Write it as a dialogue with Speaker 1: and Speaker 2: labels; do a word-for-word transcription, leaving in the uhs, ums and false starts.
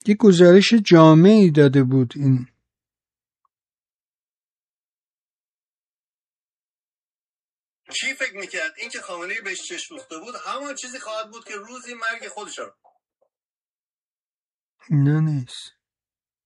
Speaker 1: یه گزارش جامعی داده بود این.
Speaker 2: کی فکر میکرد این که خامنه‌ای بهش چشم دوخته بود همان چیزی خواهد بود که روزی مرگ خودش رو؟
Speaker 1: نه نیست.